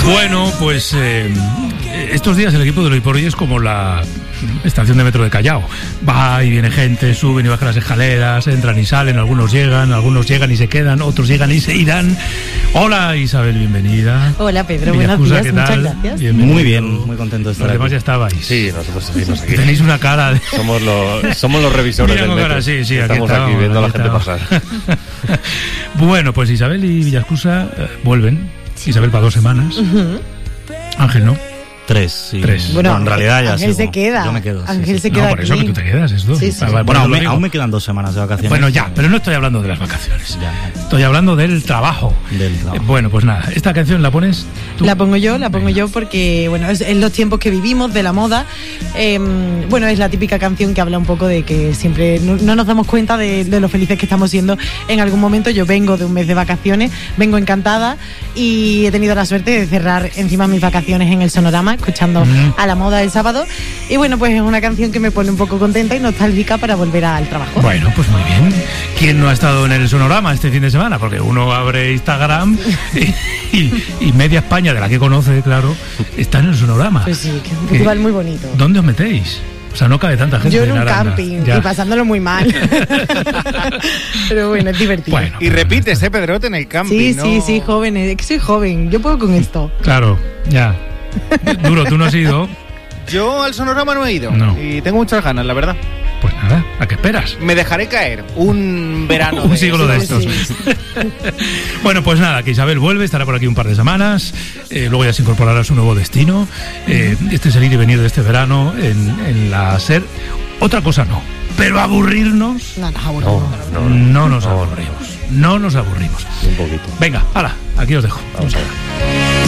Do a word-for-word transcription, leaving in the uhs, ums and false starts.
Bueno, pues eh, estos días el equipo de Hoy por Hoy es como la estación de metro de Callao. Va y viene gente, suben y bajan las escaleras, entran y salen, algunos llegan, algunos llegan y se quedan, otros llegan y se irán. Hola Isabel, bienvenida. Hola Pedro, buenos días, muchas gracias. Bienvenido. Muy bien, muy contento de estar Los demás aquí. ya estabais. Sí, nosotros seguimos aquí. Tenéis una cara de... Somos los, somos los revisores Mira del con metro. cara, sí, sí, aquí Estamos estamos, aquí viendo a la aquí gente estamos. pasar. Bueno, pues Isabel y Villascusa eh, vuelven. Sí. Isabel para dos semanas. Uh-huh. Ángel, ¿no? Tres, sí. Tres. Bueno, en realidad ya Ángel sigo. se queda. Yo me quedo. Ángel sí, sí. se queda No, por eso aquí. que tú te quedas, es dos. Sí, sí. Ah, vale, Bueno, aún lo me, digo. aún me quedan dos semanas de vacaciones. Bueno, ya, pero no estoy hablando de las vacaciones. Ya, ya. Estoy hablando del trabajo. Del trabajo. Eh, bueno, pues nada, esta canción la pones tú. La pongo yo, la pongo Venga. yo porque, bueno, es en los tiempos que vivimos, de la moda. Eh, bueno, es la típica canción que habla un poco de que siempre no, no nos damos cuenta de, de lo felices que estamos siendo en algún momento. Yo vengo de un mes de vacaciones, vengo encantada y he tenido la suerte de cerrar encima mis vacaciones en el Sonorama, escuchando mm. a la moda el sábado. Y bueno, pues es una canción que me pone un poco contenta y nostálgica para volver al trabajo. Bueno, pues muy bien. ¿Quién no ha estado en el Sonorama este fin de semana? Porque uno abre Instagram y, y, y media España, de la que conoce, claro, está en el Sonorama. Pues sí, que es un festival muy bonito. ¿Dónde os metéis? O sea, no cabe tanta gente. Yo en en un Aranda. camping Ya. y pasándolo muy mal. Pero bueno, es divertido. Bueno, y repites, ¿eh, Pedrote, en el camping? Sí, ¿no? sí, sí, jóvenes. Es que soy joven. Yo puedo con esto. Claro, ya. Duro, tú no has ido. Yo al Sonorama no he ido. No. Y tengo muchas ganas, la verdad. Pues nada, ¿a qué esperas? Me dejaré caer un verano. Un de siglo de estos. Sí. Bueno, pues nada, que Isabel vuelve, estará por aquí un par de semanas, eh, luego ya se incorporará a su nuevo destino. Eh, este es el ir y venir de este verano en, en la SER. Otra cosa no, pero aburrirnos... No nos aburrimos. No, no, No nos no, aburrimos. No nos aburrimos. Un poquito. Venga, hala, aquí os dejo. Vamos a ver.